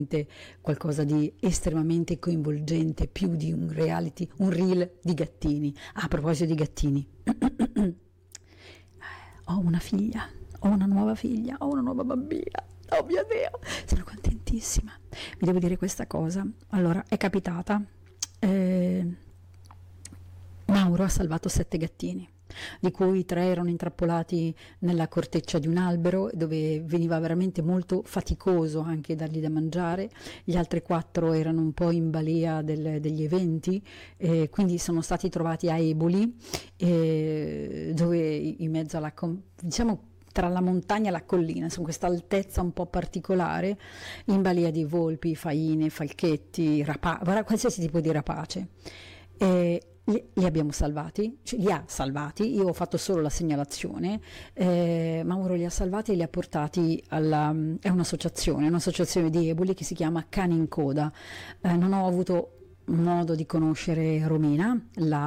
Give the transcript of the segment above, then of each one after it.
qualcosa di estremamente coinvolgente, più di un reality, un reel di gattini. A proposito di gattini, ho una figlia, ho una nuova figlia, ho una nuova bambina. Oh mio Dio, sono contentissima. Vi devo dire questa cosa. Allora, è capitata, Mauro ha salvato 7 gattini, di cui 3 erano intrappolati nella corteccia di un albero, dove veniva veramente molto faticoso anche dargli da mangiare. Gli altri 4 erano un po' in balia degli eventi, quindi sono stati trovati a Eboli, dove in mezzo alla, diciamo, tra la montagna e la collina, su questa altezza un po' particolare, in balia di volpi, faine, falchetti, qualsiasi tipo di rapace. Li abbiamo salvati, cioè li ha salvati, io ho fatto solo la segnalazione, Mauro li ha salvati e li ha portati è un'associazione di Eboli che si chiama Cani in Coda. Non ho avuto modo di conoscere Romina,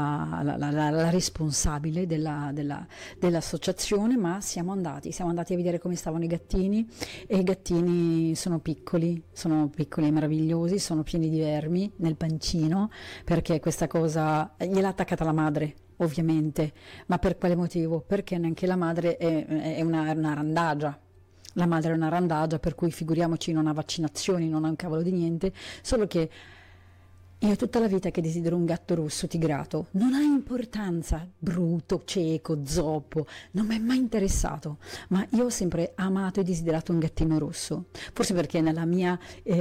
la responsabile dell'associazione, ma siamo andati a vedere come stavano i gattini, e i gattini sono piccoli e meravigliosi, sono pieni di vermi nel pancino, perché questa cosa gliel'ha attaccata la madre, ovviamente. Ma per quale motivo? Perché neanche la madre è una randagia. La madre è una randagia, per cui figuriamoci, non ha vaccinazioni, non ha un cavolo di niente, solo che io tutta la vita che desidero un gatto rosso tigrato, non ha importanza, bruto, cieco, zoppo, non mi è mai interessato, ma io ho sempre amato e desiderato un gattino rosso, forse perché nella mia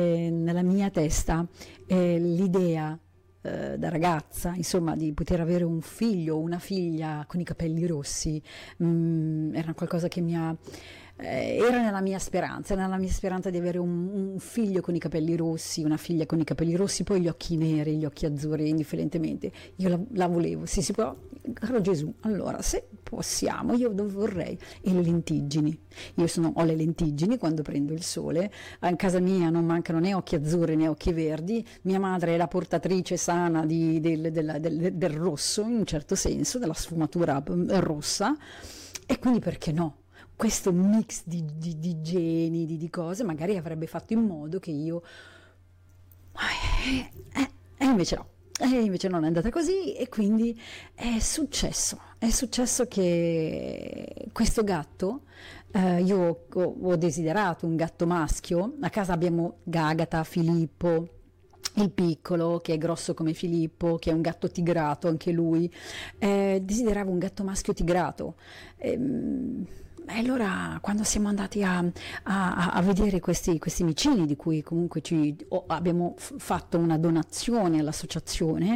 testa l'idea da ragazza, insomma, di poter avere un figlio o una figlia con i capelli rossi, era qualcosa che era nella mia speranza di avere un figlio con i capelli rossi, una figlia con i capelli rossi, poi gli occhi neri, gli occhi azzurri, indifferentemente. Io la volevo, sì, si può, caro Gesù, allora, se possiamo, io vorrei, e le lentiggini. Ho le lentiggini quando prendo il sole, a casa mia non mancano né occhi azzurri né occhi verdi, mia madre è la portatrice sana del rosso, in un certo senso, della sfumatura rossa, e quindi perché no? Questo mix di geni, di cose, magari avrebbe fatto in modo che io... E invece no. E invece non è andata così, e quindi è successo che questo gatto, io ho desiderato un gatto maschio. A casa abbiamo Gagata, Filippo, il piccolo, che è grosso come Filippo, che è un gatto tigrato anche lui. Desideravo un gatto maschio tigrato. E allora, quando siamo andati a vedere questi micini, di cui comunque abbiamo fatto una donazione all'associazione,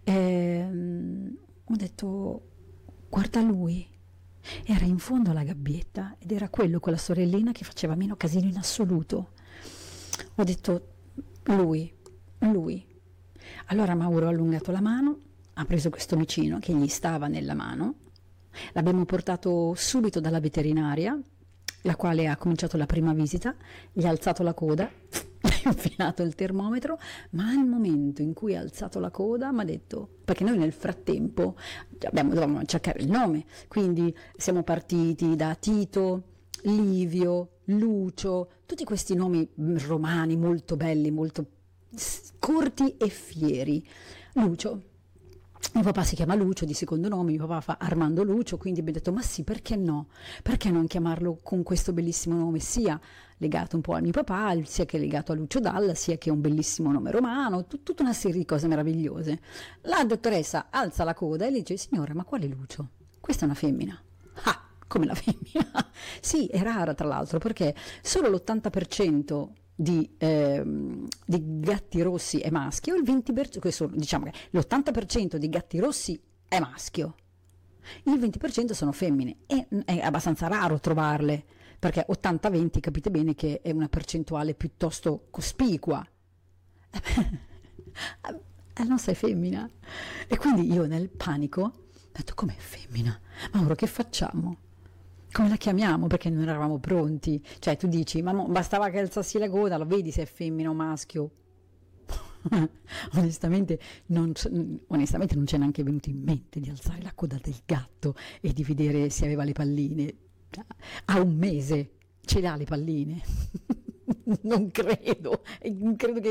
ho detto: guarda lui, era in fondo alla gabbietta ed era quello con la sorellina che faceva meno casino in assoluto. Ho detto: lui. Allora Mauro ha allungato la mano, ha preso questo micino che gli stava nella mano. L'abbiamo portato subito dalla veterinaria, la quale ha cominciato la prima visita, gli ha alzato la coda, gli ha infilato il termometro, ma al momento in cui ha alzato la coda mi ha detto, perché noi nel frattempo dovevamo cercare il nome, quindi siamo partiti da Tito, Livio, Lucio, tutti questi nomi romani molto belli, molto corti e fieri. Lucio. Mio papà si chiama Lucio di secondo nome, mio papà fa Armando Lucio, quindi abbiamo detto: ma sì, perché no? Perché non chiamarlo con questo bellissimo nome, sia legato un po' a mio papà, sia che legato a Lucio Dalla, sia che è un bellissimo nome romano, tutta una serie di cose meravigliose. La dottoressa alza la coda e le dice: signora, ma quale Lucio? Questa è una femmina. Ah, come la femmina? Sì, è rara tra l'altro, perché solo l'80% di gatti rossi è maschio, il 20%, diciamo che l'80% di gatti rossi è maschio, il 20% sono femmine, e è abbastanza raro trovarle, perché 80-20 capite bene che è una percentuale piuttosto cospicua. Non sei femmina? E quindi io nel panico ho detto: com'è femmina? Mauro, che facciamo? Come la chiamiamo? Perché non eravamo pronti. Cioè, tu dici: ma bastava che alzassi la coda, lo vedi se è femmina o maschio? Onestamente non ci è neanche venuto in mente di alzare la coda del gatto e di vedere se aveva le palline. A un mese ce l'ha le palline. Non credo, credo che